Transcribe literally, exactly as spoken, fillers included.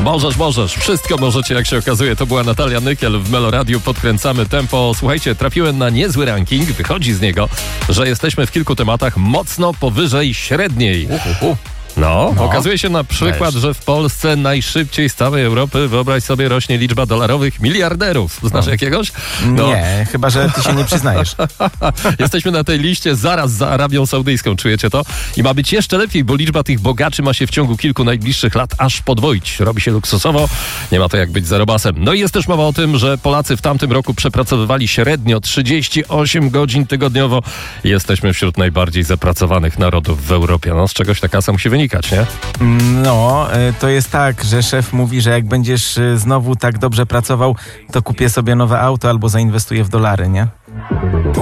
Możesz, możesz. Wszystko możecie, jak się okazuje. To była Natalia Nykiel w Meloradiu. Podkręcamy tempo. Słuchajcie, trafiłem na niezły ranking. Wychodzi z niego, że jesteśmy w kilku tematach mocno powyżej średniej. Uh-huh. No, no, okazuje się na przykład, Weź. że w Polsce najszybciej z całej Europy, wyobraź sobie, rośnie liczba dolarowych miliarderów. Znasz no. jakiegoś? No. Nie, chyba że ty się nie przyznajesz. Jesteśmy na tej liście zaraz za Arabią Saudyjską, czujecie to? I ma być jeszcze lepiej, bo liczba tych bogaczy ma się w ciągu kilku najbliższych lat aż podwoić. Robi się luksusowo, nie ma to jak być zarobasem. No i jest też mowa o tym, że Polacy w tamtym roku przepracowywali średnio trzydzieści osiem godzin tygodniowo. Jesteśmy wśród najbardziej zapracowanych narodów w Europie. No, z czegoś ta kasa musi wynikać. Nie? No, to jest tak, że szef mówi, że jak będziesz znowu tak dobrze pracował, to kupię sobie nowe auto albo zainwestuję w dolary, nie?